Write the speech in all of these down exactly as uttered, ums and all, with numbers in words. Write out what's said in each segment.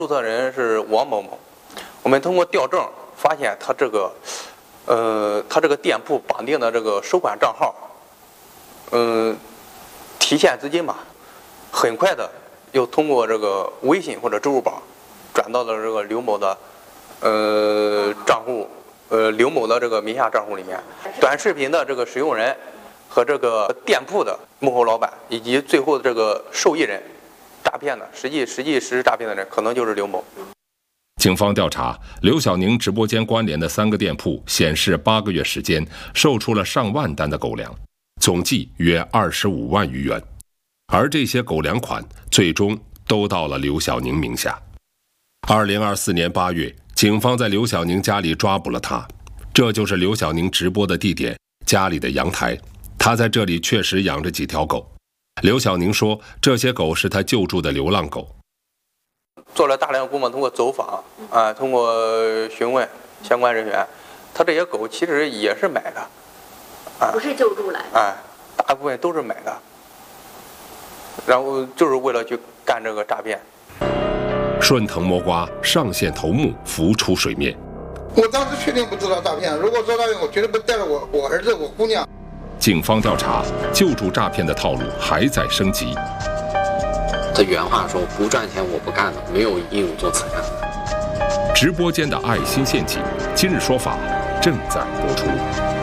注册人是王某某，我们通过调证发现他这个，呃，他这个店铺绑定的这个收款账号，嗯、呃，提现资金嘛，很快的又通过这个微信或者支付宝转到了这个刘某的，呃，账户，呃，刘某的这个名下账户里面。短视频的这个使用人和这个店铺的幕后老板以及最后的这个受益人。诈骗的实际实际实施诈骗的人可能就是刘某。 警方调查，刘小宁直播间关联的三个店铺显示，八个月时间售出了上万单的狗粮，总计约二十五万余元。而这些狗粮款最终都到了刘小宁名下。二零二四年八月，警方在刘小宁家里抓捕了他，这就是刘小宁直播的地点，家里的阳台。他在这里确实养着几条狗。刘小宁说，这些狗是他救助的流浪狗。 做了大量工作，通过走访啊，通过询问相关人员，他这些狗其实也是买的， 啊，不是救助来的， 哎，大部分都是买的，然后就是为了去干这个诈骗。 顺藤摸瓜，上线头目浮出水面。 我当时确定不知道诈骗，如果做诈骗，我绝对不带着我我儿子我姑娘。 警方调查，救助诈骗的套路还在升级。 他原话说：“不赚钱我不干了，没有义务做慈善的。” 直播间的爱心陷阱，今日说法正在播出。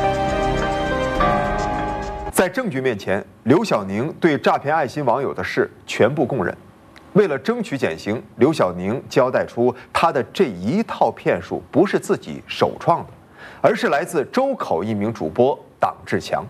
在证据面前，刘小宁对诈骗爱心网友的事全部供认。为了争取减刑，刘小宁交代出他的这一套骗术不是自己首创的，而是来自周口一名主播党志强。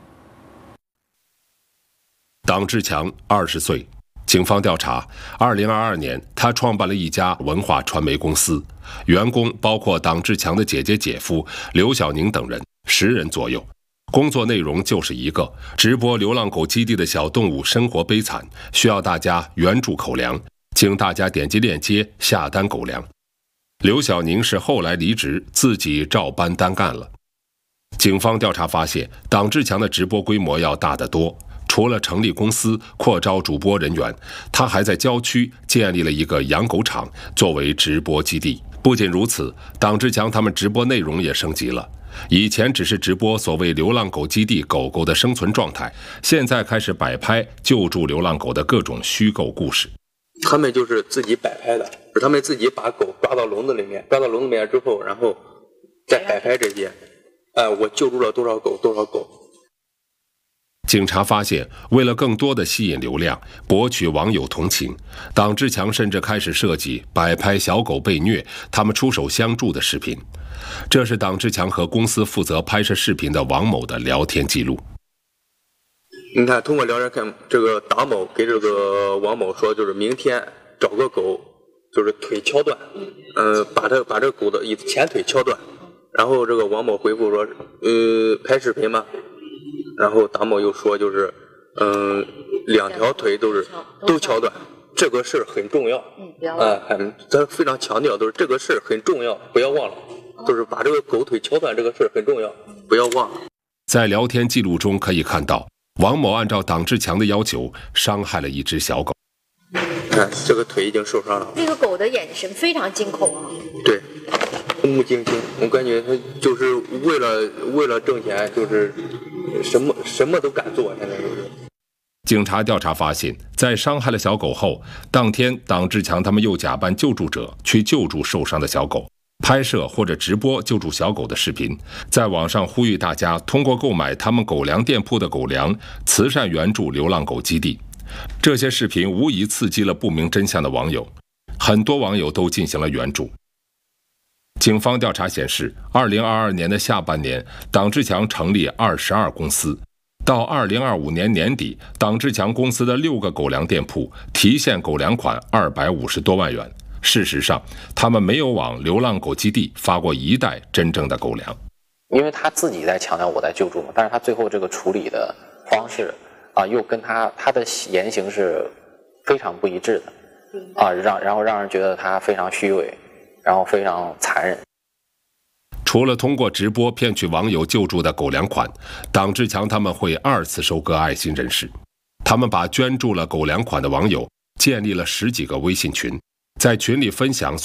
党志强二十岁，警方调查，二零二二年他创办了一家文化传媒公司，员工包括党志强的姐姐、姐夫刘小宁等人，十人左右。工作内容就是一个直播流浪狗基地的小动物生活悲惨，需要大家援助口粮，请大家点击链接下单狗粮。刘小宁是后来离职，自己照搬单干了。警方调查发现，党志强的直播规模要大得多。除了成立公司、扩招主播人员，他还在郊区建立了一个养狗场，作为直播基地。不仅如此，党志强他们直播内容也升级了。以前只是直播所谓流浪狗基地狗狗的生存状态，现在开始摆拍救助流浪狗的各种虚构故事。 他们就是自己摆拍的，是他们自己把狗抓到笼子里面，抓到笼子里面之后，然后再摆拍这些。呃，我救助了多少狗，多少狗。 警察发现，为了更多的吸引流量，博取网友同情，党志强甚至开始设计摆拍小狗被虐，他们出手相助的视频。这是党志强和公司负责拍摄视频的王某的聊天记录。 你看，通过聊天看，这个党某给这个王某说，就是明天找个狗，就是腿敲断，嗯、呃，把这把这个狗的前腿敲断。然后这个王某回复说，呃，拍视频吗？然后党某又说，就是嗯、呃，两条腿都是都敲断，这个事儿很重要。嗯，不要忘了。啊、呃，他非常强调，都是这个事儿很重要，不要忘了。就是把这个狗腿敲断这个事儿很重要，不要忘了。 在聊天记录中可以看到，王某按照党志强的要求伤害了一只小狗。 看这个腿已经受伤了。 这个狗的眼神非常惊恐啊。 对，目晶晶，我感觉他就是为了为了挣钱，就是什么什么都敢做，现在就是。 警察调查发现，在伤害了小狗后，当天党志强他们又假扮救助者去救助受伤的小狗，拍摄或者直播救助小狗的视频，在网上呼吁大家通过购买他们狗粮店铺的狗粮，慈善援助流浪狗基地。这些视频无疑刺激了不明真相的网友，很多网友都进行了援助。警方调查显示，二零二二年的下半年，党志强成立二十二公司。到二零二五年年底，党志强公司的六个狗粮店铺提现狗粮款二百五十多万元。事实上，他们没有往流浪狗基地发过一袋真正的狗粮。 因为他自己在强调我在救助嘛，但是他最后这个处理的方式啊，又跟他他的言行是非常不一致的啊，让然后让人觉得他非常虚伪，然后非常残忍。 除了通过直播骗取网友救助的狗粮款，党志强他们会二次收割爱心人士。他们把捐助了狗粮款的网友建立了十几个微信群，在群里分享